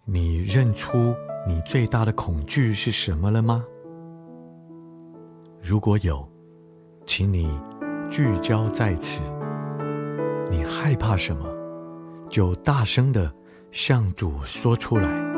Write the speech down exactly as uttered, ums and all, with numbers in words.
你认出你最大的恐惧是什么了吗？如果有，请你聚焦在此。你害怕什么，就大声地向主说出来。